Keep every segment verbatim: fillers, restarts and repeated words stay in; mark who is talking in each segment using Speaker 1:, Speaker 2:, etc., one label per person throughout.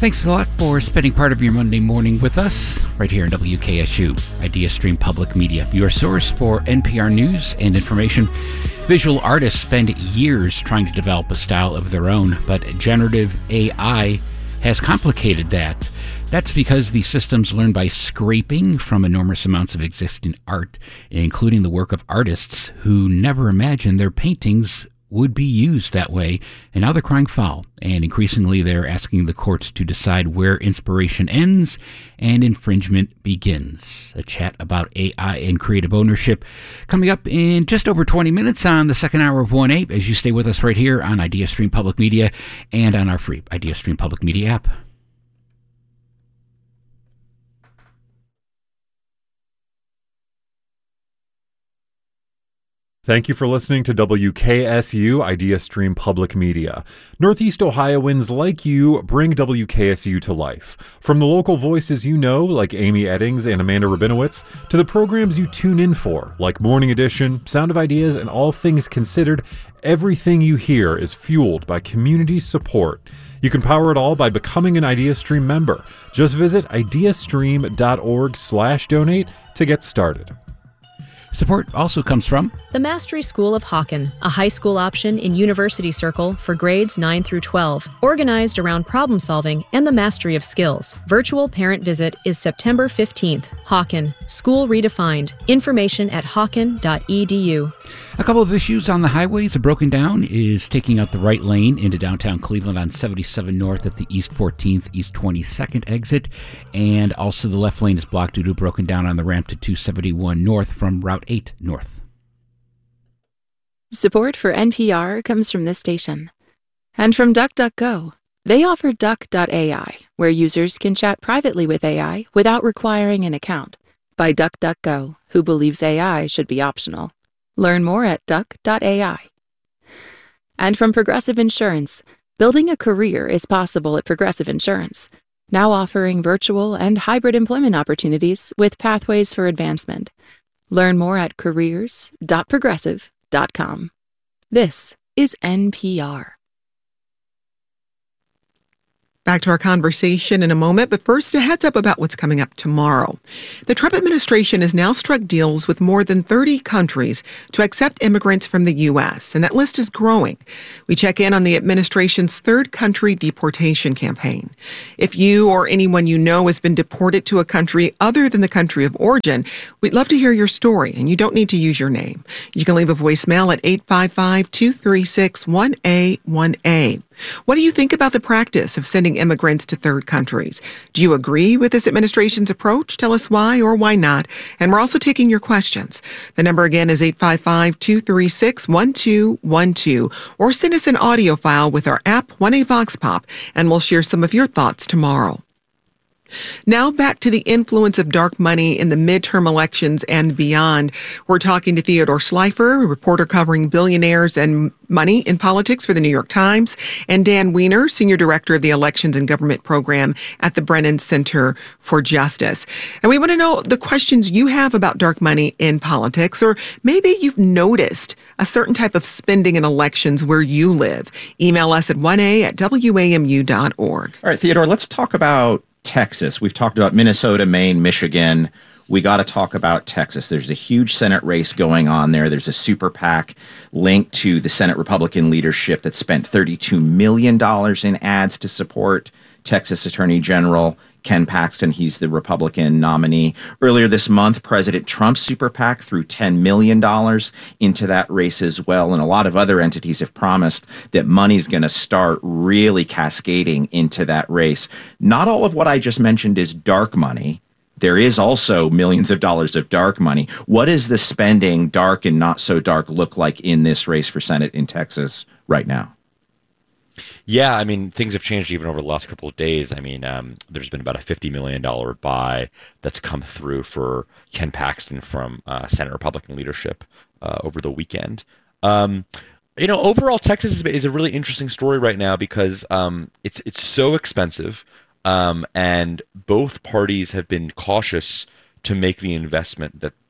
Speaker 1: Thanks a lot for spending part of your Monday morning with us right here in W K S U, IdeaStream Public Media, your source for N P R news and information. Visual artists spend years trying to develop a style of their own, but generative A I has complicated that. That's because these systems learn by scraping from enormous amounts of existing art, including the work of artists who never imagined their paintings would be used that way, and now they're crying foul, and increasingly they're asking the courts to decide where inspiration ends and infringement begins. A chat about A I and creative ownership coming up in just over twenty minutes on the second hour of one A, as you stay with us right here on IdeaStream Public Media and on our free IdeaStream Public Media app.
Speaker 2: Thank you for listening to W K S U IdeaStream Public Media. Northeast Ohioans like you bring W K S U to life. From the local voices you know, like Amy Eddings and Amanda Rabinowitz, to the programs you tune in for, like Morning Edition, Sound of Ideas, and All Things Considered, everything you hear is fueled by community support. You can power it all by becoming an IdeaStream member. Just visit ideastream.org slash donate to get started.
Speaker 1: Support also comes from
Speaker 3: the Mastery School of Hawken, a high school option in University Circle for grades nine through twelve, organized around problem solving and the mastery of skills. Virtual parent visit is September fifteenth. Hawken, School Redefined. Information at hawken dot e d u.
Speaker 1: A couple of issues on the highways. A broken down is taking out the right lane into downtown Cleveland on seventy-seven North at the East fourteenth, East twenty-second exit. And also the left lane is blocked due to broken down on the ramp to two seventy-one North from Route eight North.
Speaker 4: Support for N P R comes from this station. And from DuckDuckGo. They offer duck dot a i, where users can chat privately with A I without requiring an account. By DuckDuckGo, who believes A I should be optional. Learn more at duck dot a i. And from Progressive Insurance, building a career is possible at Progressive Insurance, now offering virtual and hybrid employment opportunities with pathways for advancement. Learn more at careers dot progressive dot com. This is N P R.
Speaker 5: Back to our conversation in a moment, but first a heads up about what's coming up tomorrow. The Trump administration has now struck deals with more than thirty countries to accept immigrants from the U S, and that list is growing. We check in on the administration's third country deportation campaign. If you or anyone you know has been deported to a country other than the country of origin, we'd love to hear your story, and you don't need to use your name. You can leave a voicemail at eight five five, two three six, one A one A. What do you think about the practice of sending immigrants to third countries? Do you agree with this administration's approach? Tell us why or why not. And we're also taking your questions. The number again is eight five five, two three six, one two one two. Or send us an audio file with our app, one A Vox Pop, and we'll share some of your thoughts tomorrow. Now back to the influence of dark money in the midterm elections and beyond. We're talking to Theodore Schleifer, a reporter covering billionaires and money in politics for the New York Times, and Dan Weiner, senior director of the Elections and Government Program at the Brennan Center for Justice. And we want to know the questions you have about dark money in politics, or maybe you've noticed a certain type of spending in elections where you live. Email us at one A at W A M U dot org.
Speaker 6: All right, Theodore, let's talk about Texas. We've talked about Minnesota, Maine, Michigan. We got to talk about Texas. There's a huge Senate race going on there. There's a super PAC linked to the Senate Republican leadership that spent thirty-two million dollars in ads to support Texas Attorney General Ken Paxton. He's the Republican nominee. Earlier this month, President Trump's super PAC threw ten million dollars into that race as well. And a lot of other entities have promised that money's going to start really cascading into that race. Not all of what I just mentioned is dark money. There is also millions of dollars of dark money. What does the spending, dark and not so dark, look like in this race for Senate in Texas right now?
Speaker 7: Yeah, I mean, things have changed even over the last couple of days. I mean, um, there's been about a fifty million dollars buy that's come through for Ken Paxton from uh, Senate Republican leadership uh, over the weekend. Um, you know, overall, Texas is, is a really interesting story right now because um, it's it's so expensive, um, and both parties have been cautious to make the investment that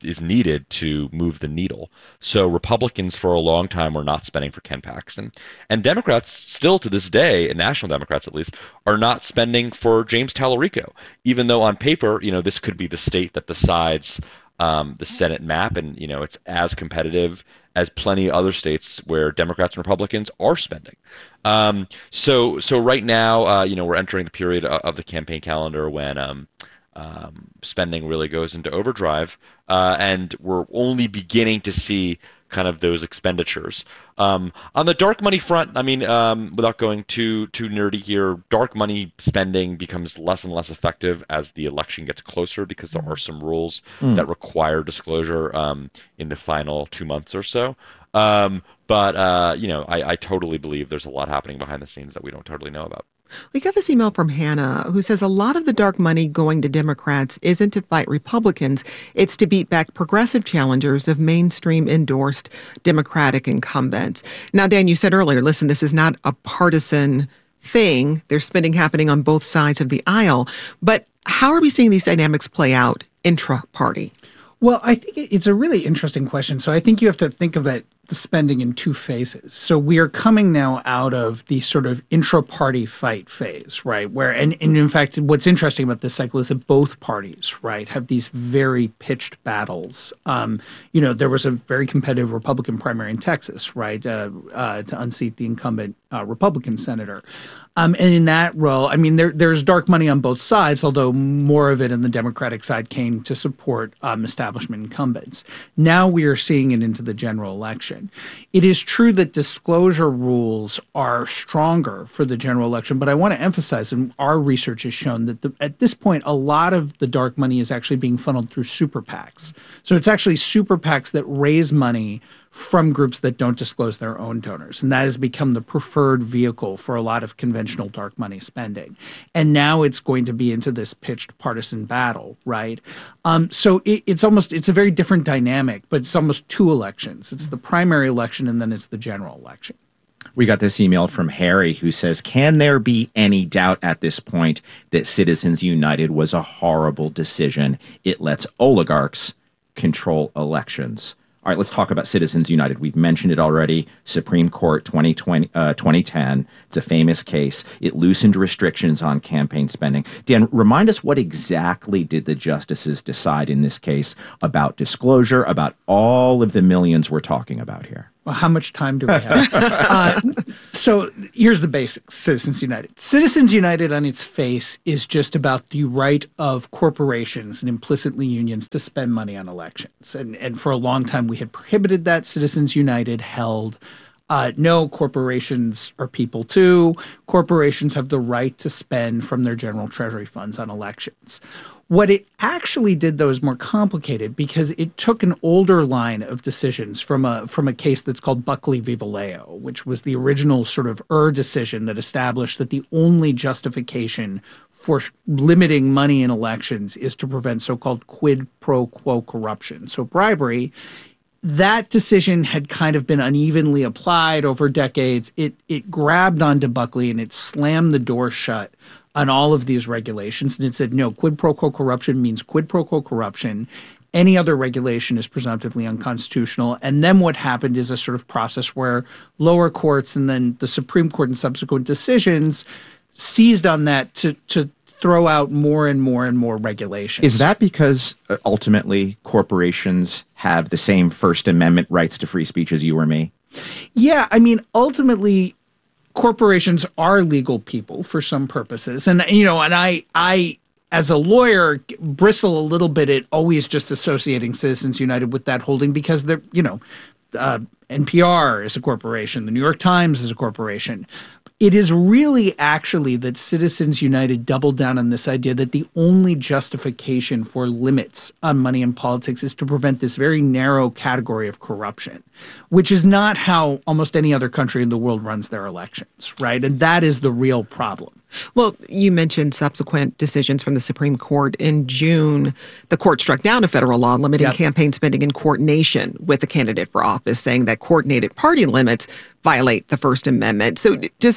Speaker 7: is needed to move the needle. So Republicans for a long time were not spending for Ken Paxton, and Democrats still to this day, and National Democrats at least, are not spending for James Tallarico, even though on paper, you know, this could be the state that decides um, the Senate map, and you know, it's as competitive as plenty of other states where Democrats and Republicans are spending. Um, so, so right now, uh, you know, we're entering the period of the campaign calendar when um, um, spending really goes into overdrive, uh, and we're only beginning to see kind of those expenditures. Um, on the dark money front, I mean, um, without going too too nerdy here, dark money spending becomes less and less effective as the election gets closer because there are some rules mm. that require disclosure um, in the final two months or so. Um, but, uh, you know, I, I totally believe there's a lot happening behind the scenes that we don't totally know about.
Speaker 5: We got this email from Hannah who says a lot of the dark money going to Democrats isn't to fight Republicans. It's to beat back progressive challengers of mainstream endorsed Democratic incumbents. Now, Dan, you said earlier, listen, this is not a partisan thing. There's spending happening on both sides of the aisle. But how are we seeing these dynamics play out intra-party?
Speaker 8: Well, I think it's a really interesting question. So I think you have to think of it, the spending in two phases. So we are coming now out of the sort of intra-party fight phase, right? Where, and, and in fact, what's interesting about this cycle is that both parties, right, have these very pitched battles. Um, you know, there was a very competitive Republican primary in Texas, right, uh, uh, to unseat the incumbent uh, Republican senator. Um, and in that role, I mean, there, there's dark money on both sides, although more of it in the Democratic side came to support um, establishment incumbents. Now we are seeing it into the general election. It is true that disclosure rules are stronger for the general election, but I want to emphasize, and our research has shown that the, at this point, a lot of the dark money is actually being funneled through super PACs. So it's actually super PACs that raise money from groups that don't disclose their own donors. And that has become the preferred vehicle for a lot of conventional dark money spending. And now it's going to be into this pitched partisan battle, right? Um, so it, it's almost, it's a very different dynamic, but it's almost two elections. It's the primary election and then it's the general election.
Speaker 6: We got this email from Harry who says, can there be any doubt at this point that Citizens United was a horrible decision? It lets oligarchs control elections. All right, let's talk about Citizens United. We've mentioned it already. Supreme Court twenty twenty, uh, twenty ten. It's a famous case. It loosened restrictions on campaign spending. Dan, remind us, what exactly did the justices decide in this case about disclosure, about all of the millions we're talking about here?
Speaker 8: Well, how much time do we have? uh, so here's the basics, Citizens United. Citizens United on its face is just about the right of corporations and implicitly unions to spend money on elections. And, and for a long time, we had prohibited that. Citizens United held Uh, no, corporations are people too. Corporations have the right to spend from their general treasury funds on elections. What it actually did, though, is more complicated because it took an older line of decisions from a from a case that's called Buckley v. Vallejo, which was the original sort of Ur decision that established that the only justification for limiting money in elections is to prevent so-called quid pro quo corruption, so bribery. That decision had kind of been unevenly applied over decades. It it grabbed onto Buckley and it slammed the door shut on all of these regulations. And it said, no, quid pro quo corruption means quid pro quo corruption. Any other regulation is presumptively unconstitutional. And then what happened is a sort of process where lower courts and then the Supreme Court in subsequent decisions seized on that to to throw out more and more and more regulations.
Speaker 6: Is that because uh, ultimately corporations have the same First Amendment rights to free speech as you or me?
Speaker 8: Yeah, I mean, ultimately, corporations are legal people for some purposes. And, you know, and I, I as a lawyer, bristle a little bit at always just associating Citizens United with that holding because they're, you know, uh, N P R is a corporation. The New York Times is a corporation. It is really actually that Citizens United doubled down on this idea that the only justification for limits on money in politics is to prevent this very narrow category of corruption, which is not how almost any other country in the world runs their elections, right? And that is the real problem.
Speaker 5: Well, you mentioned subsequent decisions from the Supreme Court. In June, the court struck down a federal law limiting yep. campaign spending in coordination with a candidate for office, saying that coordinated party limits violate the First Amendment. So just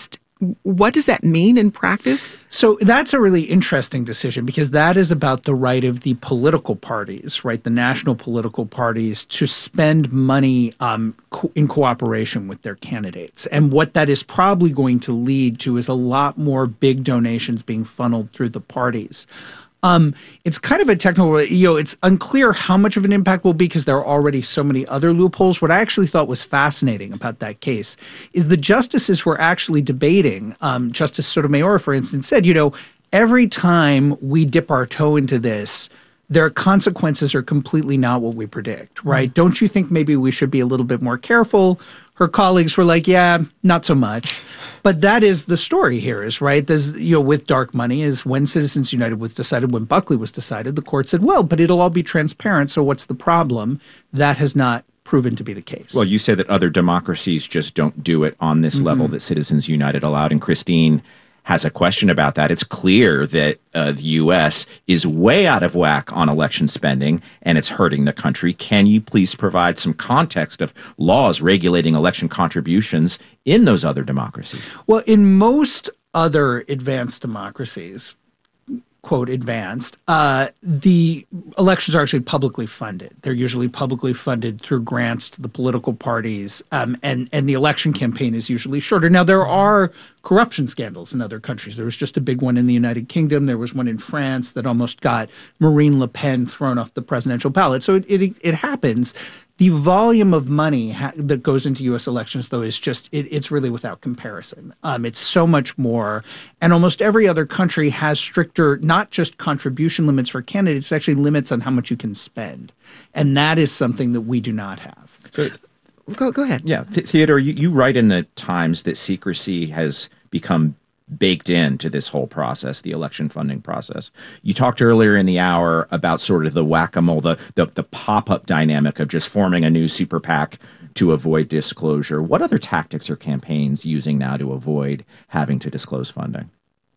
Speaker 5: What does that mean in practice?
Speaker 8: So that's a really interesting decision because that is about the right of the political parties, right, the national political parties to spend money um, co- in cooperation with their candidates. And what that is probably going to lead to is a lot more big donations being funneled through the parties. Um, it's kind of a technical, you know, it's unclear how much of an impact will be because there are already so many other loopholes. What I actually thought was fascinating about that case is the justices were actually debating. Um, Justice Sotomayor, for instance, said, you know, every time we dip our toe into this, their consequences are completely not what we predict, right? Mm. Don't you think maybe we should be a little bit more careful? Her colleagues were like, yeah, not so much. But that is the story here is, right, there's, you know, with dark money is when Citizens United was decided, when Buckley was decided, the court said, well, but it'll all be transparent, so what's the problem? That has not proven to be the case.
Speaker 6: Well, you say that other democracies just don't do it on this mm-hmm. level that Citizens United allowed, and Christine has a question about that. It's clear that uh, the U S is way out of whack on election spending, and it's hurting the country. Can you please provide some context of laws regulating election contributions in those other democracies?
Speaker 8: Well, in most other advanced democracies, quote, advanced, uh, the elections are actually publicly funded. They're usually publicly funded through grants to the political parties, um, and, and the election campaign is usually shorter. Now, there are corruption scandals in other countries. There was just a big one in the United Kingdom. There was one in France that almost got Marine Le Pen thrown off the presidential ballot. So it, it, it happens. The volume of money ha- that goes into U S elections, though, is just, it, it's really without comparison. Um, it's so much more. And almost every other country has stricter, not just contribution limits for candidates, but actually limits on how much you can spend. And that is something that we do not have.
Speaker 5: Good. Go, go ahead.
Speaker 6: Yeah. Th- Theodore, you, you write in the Times that secrecy has become baked into this whole process, the election funding process. You talked earlier in the hour about sort of the whack-a-mole, the, the, the pop-up dynamic of just forming a new super PAC to avoid disclosure. What other tactics are campaigns using now to avoid having to disclose funding?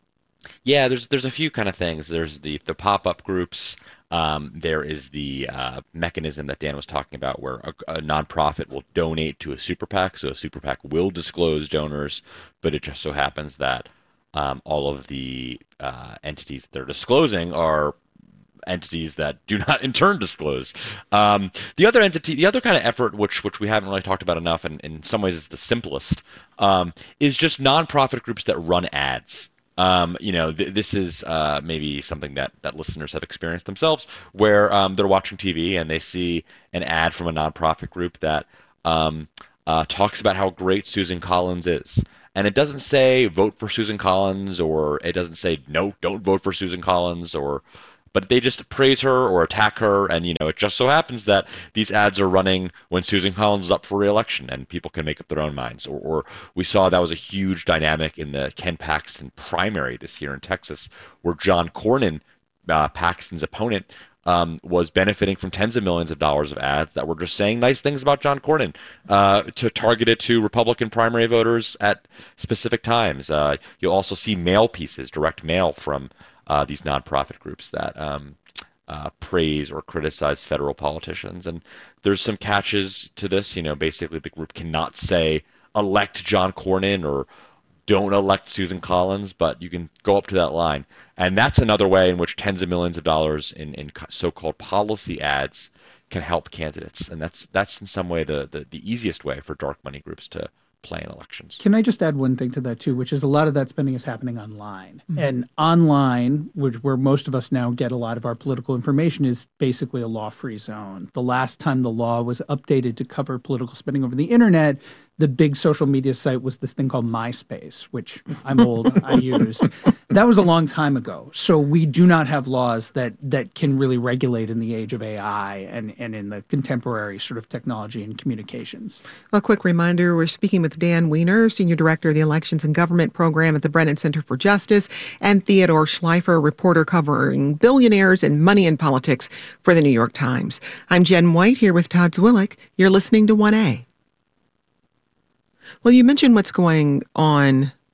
Speaker 7: Yeah, there's there's a few kind of things. There's the, the pop-up groups. Um, there is the uh, mechanism that Dan was talking about where a, a nonprofit will donate to a super PAC. So a super PAC will disclose donors, but it just so happens that Um, all of the uh, entities that they're disclosing are entities that do not in turn disclose. Um, the other entity, the other kind of effort, which which we haven't really talked about enough, and in some ways is the simplest, um, is just nonprofit groups that run ads. Um, you know, th- this is uh, maybe something that, that listeners have experienced themselves, where um, they're watching T V and they see an ad from a nonprofit group that um, uh, talks about how great Susan Collins is. And it doesn't say vote for Susan Collins, or it doesn't say no, don't vote for Susan Collins, or, but they just praise her or attack her. And, you know, it just so happens that these ads are running when Susan Collins is up for re-election and people can make up their own minds. Or, or we saw that was a huge dynamic in the Ken Paxton primary this year in Texas, where John Cornyn, uh, Paxton's opponent, Um, was benefiting from tens of millions of dollars of ads that were just saying nice things about John Cornyn, uh, to target it to Republican primary voters at specific times. Uh, you'll also see mail pieces, direct mail from uh, these nonprofit groups that um, uh, praise or criticize federal politicians. And there's some catches to this. You know, basically the group cannot say elect John Cornyn or don't elect Susan Collins, but you can go up to that line. And that's another way in which tens of millions of dollars in, in so-called policy ads can help candidates. And that's that's in some way the, the, the easiest way for dark money groups to play in elections.
Speaker 8: Can I just add one thing to that, too, which is a lot of that spending is happening online. Mm-hmm. And online, which where most of us now get a lot of our political information, is basically a law-free zone. The last time the law was updated to cover political spending over the internet, the big social media site was this thing called MySpace, which I'm old, I used. That was a long time ago. So we do not have laws that that can really regulate in the age of A I and, and in the contemporary sort of technology and communications.
Speaker 5: A quick reminder, we're speaking with Dan Weiner, Senior Director of the Elections and Government Program at the Brennan Center for Justice, and Theodore Schleifer, reporter covering billionaires and money in politics for the New York Times. I'm Jen White here with Todd Zwillich. You're listening to one A. Well, you mentioned what's going on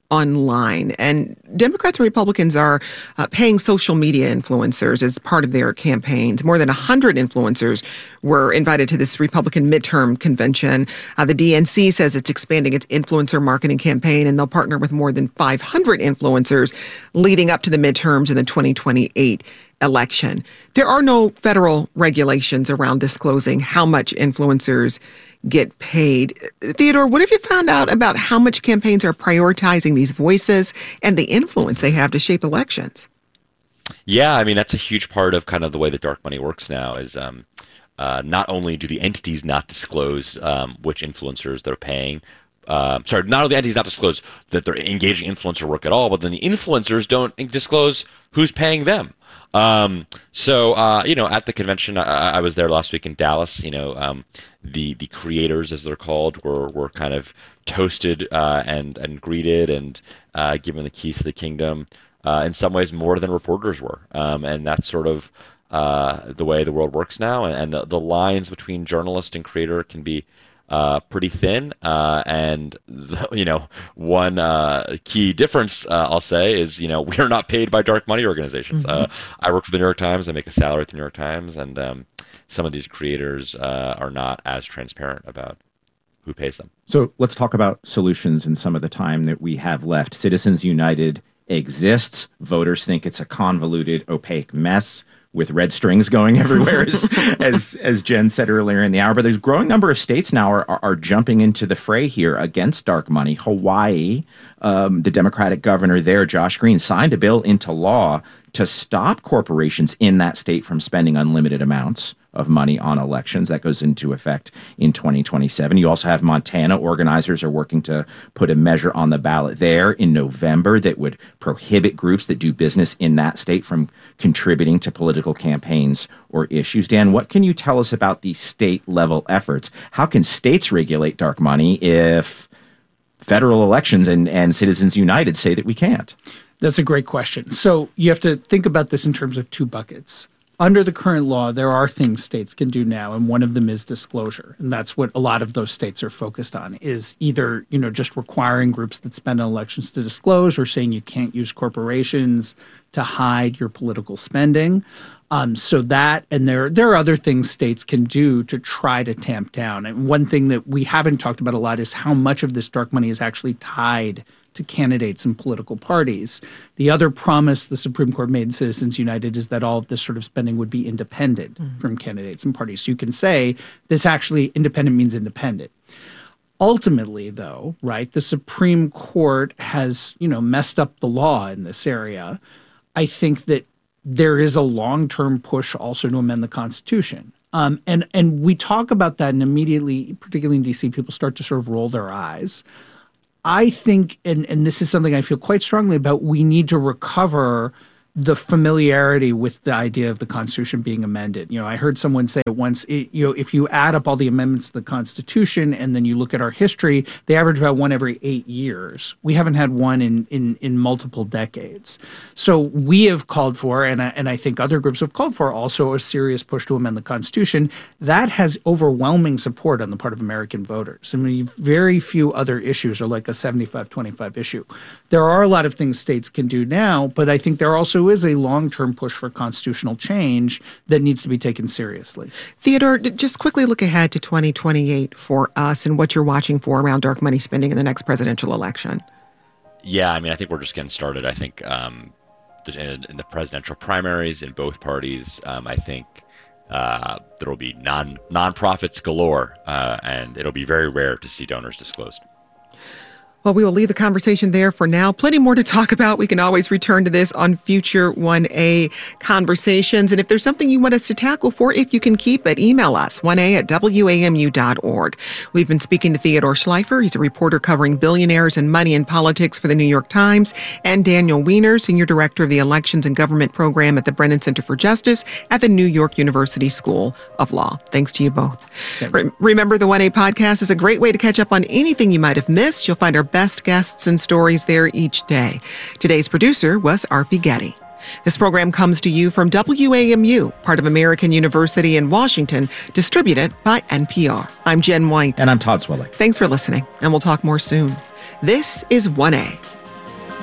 Speaker 5: online. And Democrats and Republicans are uh, paying social media influencers as part of their campaigns. More than one hundred influencers were invited to this Republican midterm convention. Uh, the D N C says it's expanding its influencer marketing campaign, and they'll partner with more than five hundred influencers leading up to the midterms in the twenty twenty-eight election. There are no federal regulations around disclosing how much influencers get paid. Theodore, what have you found out about how much campaigns are prioritizing these voices and the influence they have to shape elections?
Speaker 7: Yeah, I mean, that's a huge part of kind of the way that dark money works now is um, uh, not only do the entities not disclose um, which influencers they're paying, uh, sorry, not only the entities not disclose that they're engaging influencer work at all, but then the influencers don't disclose who's paying them. Um, so, uh, you know, at the convention, I, I was there last week in Dallas, you know, um, the, the creators, as they're called, were, were kind of toasted uh, and, and greeted and uh, given the keys to the kingdom, uh, in some ways more than reporters were. Um, and that's sort of uh, the way the world works now. And, and the, the lines between journalist and creator can be Uh, pretty thin, uh, and the, you know, one uh, key difference uh, I'll say is, you know, we are not paid by dark money organizations. Mm-hmm. uh, I work for the New York Times. I make a salary at the New York Times, and um, some of these creators uh, are not as transparent about who pays them.
Speaker 6: So let's talk about solutions in some of the time that we have left. Citizens United exists. Voters think it's a convoluted, opaque mess with red strings going everywhere, as, as as Jen said earlier in the hour. But there's a growing number of states now are, are, are jumping into the fray here against dark money. Hawaii, um, the Democratic governor there, Josh Green, signed a bill into law to stop corporations in that state from spending unlimited amounts of money on elections. That goes into effect in twenty twenty-seven. You also have Montana. Organizers are working to put a measure on the ballot there in November that would prohibit groups that do business in that state from contributing to political campaigns or issues. Dan, what can you tell us about these state-level efforts? How can states regulate dark money if federal elections and, and Citizens United say that we can't?
Speaker 8: That's a great question. So you have to think about this in terms of two buckets. Under the current law, there are things states can do now, and one of them is disclosure. And that's what a lot of those states are focused on, is either, you know, just requiring groups that spend on elections to disclose, or saying you can't use corporations to hide your political spending. Um, so that, and there, there are other things states can do to try to tamp down. And one thing that we haven't talked about a lot is how much of this dark money is actually tied to candidates and political parties. The other promise the Supreme Court made in Citizens United is that all of this sort of spending would be independent mm-hmm. from candidates and parties. So you can say this actually independent means independent. Ultimately, though, right, the Supreme Court has, you know, messed up the law in this area. I think that there is a long-term push also to amend the Constitution. Um, and, and we talk about that, and immediately, particularly in D C, people start to sort of roll their eyes. I think, and, and this is something I feel quite strongly about, we need to recover the familiarity with the idea of the Constitution being amended. You know, I heard someone say once, it, you know, if you add up all the amendments to the Constitution and then you look at our history, they average about one every eight years. We haven't had one in in, in multiple decades. So we have called for, and I, and I think other groups have called for, also a serious push to amend the Constitution. That has overwhelming support on the part of American voters. I mean, very few other issues are like a seventy-five twenty-five issue. There are a lot of things states can do now, but I think there also is a long-term push for constitutional change that needs to be taken seriously.
Speaker 5: Theodore, just quickly look ahead to twenty twenty-eight for us and what you're watching for around dark money spending in the next presidential election.
Speaker 7: Yeah, I mean, I think we're just getting started. I think um, in, in the presidential primaries in both parties, um, I think uh, there will be non nonprofits galore, uh, and it'll be very rare to see donors disclosed.
Speaker 5: Well, we will leave the conversation there for now. Plenty more to talk about. We can always return to this on future one A conversations. And if there's something you want us to tackle for, if you can keep it, email us, one A at W A M U dot org. We've been speaking to Theodore Schleifer. He's a reporter covering billionaires and money in politics for the New York Times, and Daniel Weiner, Senior Director of the Elections and Government Program at the Brennan Center for Justice at the New York University School of Law. Thanks to you both. Re- remember, the one A podcast is a great way to catch up on anything you might have missed. You'll find our best guests and stories there each day. Today's producer was Arfi Getty. This program comes to you from W A M U, part of American University in Washington, distributed by N P R. I'm Jen White.
Speaker 6: And I'm Todd Swillig.
Speaker 5: Thanks for listening, and we'll talk more soon. This is one A.